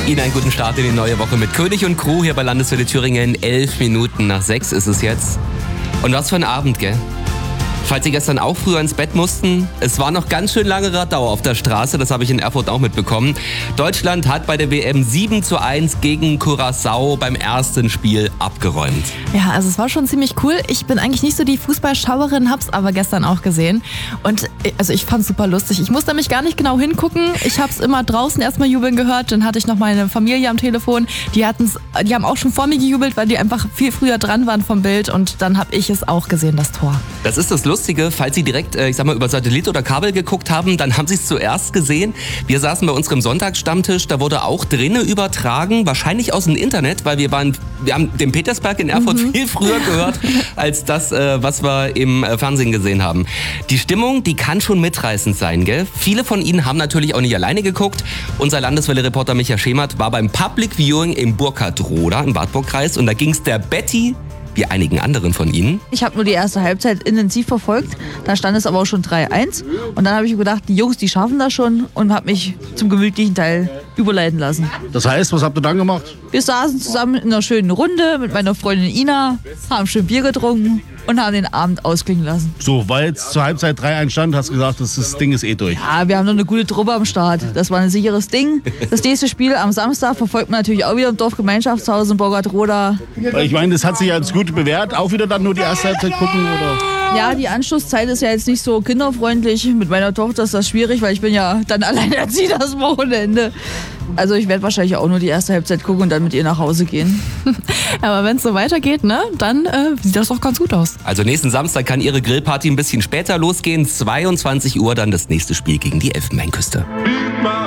Ihnen einen guten Start in die neue Woche mit König und Crew hier bei Landeswelle Thüringen. 11 Minuten nach 6 ist es jetzt. Und was für ein Abend, gell? Falls Sie gestern auch früher ins Bett mussten, es war noch ganz schön lange Radau auf der Straße, das habe ich in Erfurt auch mitbekommen. Deutschland hat bei der WM 7:1 gegen Curaçao beim ersten Spiel abgeräumt. Ja, also es war schon ziemlich cool. Ich bin eigentlich nicht so die Fußballschauerin, hab's aber gestern auch gesehen. Und also ich fand's super lustig. Ich musste nämlich gar nicht genau hingucken. Ich hab's immer draußen erstmal jubeln gehört. Dann hatte ich noch meine Familie am Telefon. Die haben auch schon vor mir gejubelt, weil die einfach viel früher dran waren vom Bild. Und dann habe ich es auch gesehen, das Tor. Das ist das Lustige, falls Sie direkt, über Satellit oder Kabel geguckt haben, dann haben Sie es zuerst gesehen. Wir saßen bei unserem Sonntagsstammtisch, da wurde auch drinnen übertragen, wahrscheinlich aus dem Internet, weil wir haben den Petersberg in Erfurt viel früher gehört, als das, was wir im Fernsehen gesehen haben. Die Stimmung, die kann schon mitreißend sein, gell? Viele von Ihnen haben natürlich auch nicht alleine geguckt. Unser Landeswelle-Reporter Micha Schemert war beim Public Viewing im Burkhard-Roda im Wartburg-Kreis und da ging es der Betty wie einigen anderen von Ihnen. Ich habe nur die erste Halbzeit intensiv verfolgt, da stand es aber auch schon 3:1 und dann habe ich gedacht, die Jungs, die schaffen das schon und habe mich zum gemütlichen Teil überleiten lassen. Das heißt, was habt ihr dann gemacht? Wir saßen zusammen in einer schönen Runde mit meiner Freundin Ina, haben schön Bier getrunken und haben den Abend ausklingen lassen. So, weil jetzt zur Halbzeit 3:1 stand, hast du gesagt, das Ding ist eh durch. Ja, wir haben noch eine gute Truppe am Start. Das war ein sicheres Ding. Das nächste Spiel am Samstag verfolgt man natürlich auch wieder im Dorfgemeinschaftshaus in Burkhard-Roda. Ich meine, das hat sich als gut bewährt. Auch wieder dann nur die erste Halbzeit gucken, oder? Ja, die Anschlusszeit ist ja jetzt nicht so kinderfreundlich. Mit meiner Tochter ist das schwierig, weil ich bin ja dann alleinerziehend das Wochenende. Also ich werde wahrscheinlich auch nur die erste Halbzeit gucken und dann mit ihr nach Hause gehen. Aber wenn es so weitergeht, ne, dann sieht das doch ganz gut aus. Also nächsten Samstag kann Ihre Grillparty ein bisschen später losgehen. 22 Uhr dann das nächste Spiel gegen die Elfenbeinküste.